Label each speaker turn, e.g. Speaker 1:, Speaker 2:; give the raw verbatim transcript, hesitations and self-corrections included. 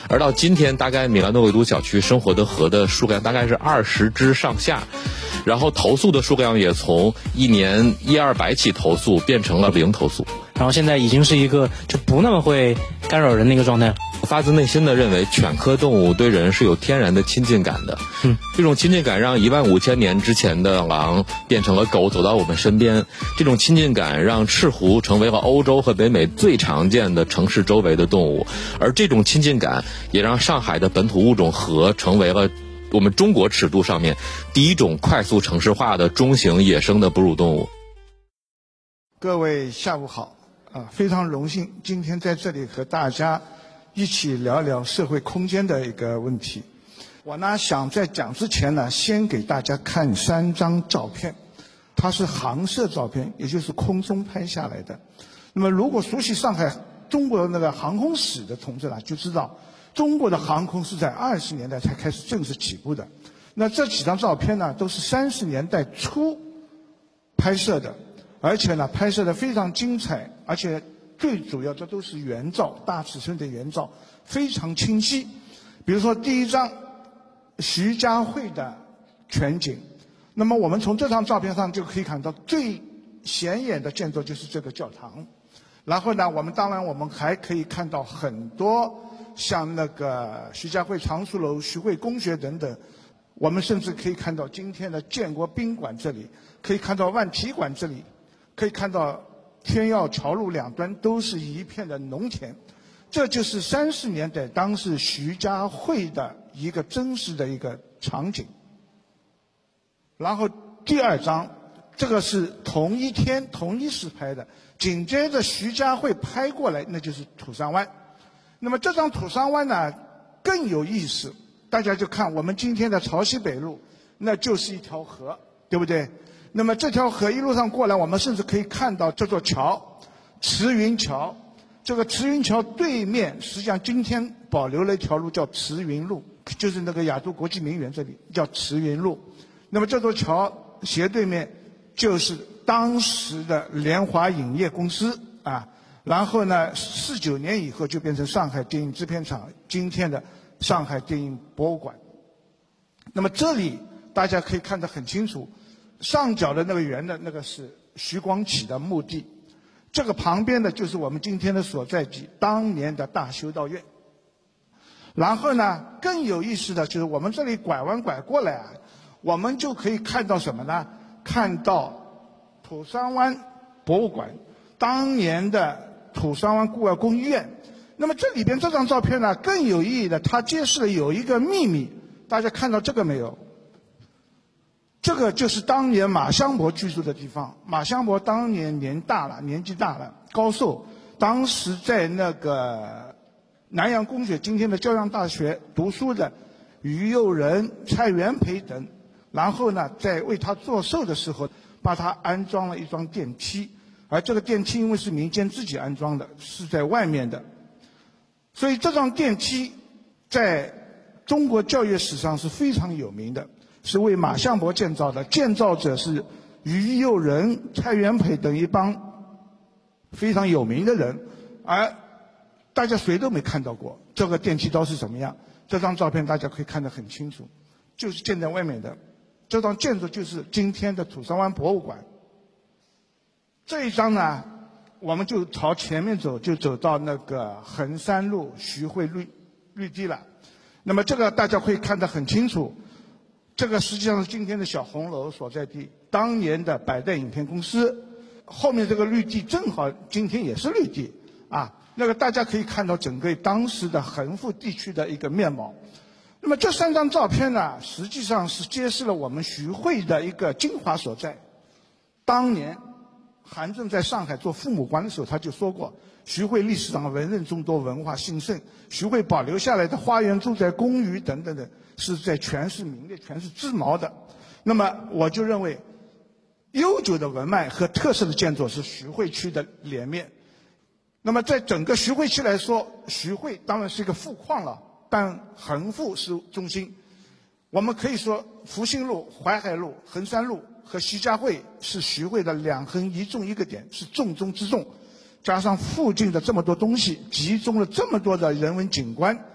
Speaker 1: 而到今天，大概米兰诺维都小区生活的河的数量大概是二十只上下，然后投诉的数量也从一年一二百起投诉变成了零投诉，
Speaker 2: 然后现在已经是一个就不那么会干扰人的一个状态。
Speaker 1: 发自内心的认为犬科动物对人是有天然的亲近感的，
Speaker 2: 嗯，
Speaker 1: 这种亲近感让一万五千年之前的狼变成了狗走到我们身边，这种亲近感让赤狐成为了欧洲和北美最常见的城市周围的动物，而这种亲近感也让上海的本土物种河成为了我们中国尺度上面第一种快速城市化的中型野生的哺乳动物。
Speaker 3: 各位下午好，啊，非常荣幸今天在这里和大家一起聊聊社会空间的一个问题。我呢想在讲之前呢，先给大家看三张照片，它是航摄照片，也就是空中拍下来的。那么如果熟悉上海中国那个航空史的同志呢，就知道中国的航空是在二十年代才开始正式起步的。那这几张照片呢，都是三十年代初拍摄的，而且呢拍摄的非常精彩，而且最主要这都是原照，大尺寸的原照，非常清晰。比如说第一张徐家汇的全景，那么我们从这张照片上就可以看到最显眼的建筑就是这个教堂。然后呢，我们当然我们还可以看到很多像那个徐家汇常熟楼、徐汇公学等等。我们甚至可以看到今天的建国宾馆这里，可以看到万体馆这里，可以看到天耀桥路两端都是一片的农田。这就是三十年代当时徐家汇的一个真实的一个场景。然后第二张，这个是同一天同一时拍的，紧接着徐家汇拍过来，那就是土山湾。那么这张土山湾呢更有意思，大家就看我们今天的潮汐北路，那就是一条河，对不对？那么这条河一路上过来，我们甚至可以看到这座桥，慈云桥。这个慈云桥对面，实际上今天保留了一条路叫慈云路，就是那个雅都国际名园这里叫慈云路。那么这座桥斜对面就是当时的联华影业公司啊，然后呢，四九年以后就变成上海电影制片厂，今天的上海电影博物馆。那么这里大家可以看得很清楚，上角的那个圆的那个是徐光启的墓地，这个旁边的就是我们今天的所在地，当年的大修道院。然后呢，更有意思的就是我们这里拐弯拐过来啊，我们就可以看到什么呢？看到土山湾博物馆，当年的土山湾孤儿宫医院。那么这里边这张照片呢更有意义的，它揭示了有一个秘密，大家看到这个没有？这个就是当年马相伯居住的地方。马相伯当年年大了，年纪大了，高寿，当时在那个南洋公学，今天的交洋大学读书的于右仁、蔡元培等，然后呢，在为他做寿的时候，把他安装了一桩电梯，而这个电梯因为是民间自己安装的，是在外面的，所以这张电梯在中国教育史上是非常有名的。是为马相伯建造的，建造者是于右仁、蔡元培等一帮非常有名的人，而大家谁都没看到过这个电梯刀是什么样。这张照片大家可以看得很清楚，就是建在外面的。这张建筑就是今天的土山湾博物馆。这一张呢，我们就朝前面走，就走到那个衡山路徐汇绿绿地了。那么这个大家会看得很清楚。这个实际上是今天的小红楼所在地，当年的百代影片公司。后面这个绿地正好今天也是绿地啊。那个大家可以看到整个当时的横幅地区的一个面貌。那么这三张照片呢，实际上是揭示了我们徐汇的一个精华所在。当年韩正在上海做父母官的时候，他就说过，徐汇历史上文人众多，文化兴盛，徐汇保留下来的花园、住宅、公寓等等的，是在全市名列，全是自毛的。那么我就认为，悠久的文脉和特色的建筑是徐汇区的脸面。那么在整个徐汇区来说，徐汇当然是一个富矿了，但横幅是中心。我们可以说，复兴路、淮海路、衡山路和徐家汇是徐汇的两横一纵一个点，是重中之重。加上附近的这么多东西，集中了这么多的人文景观，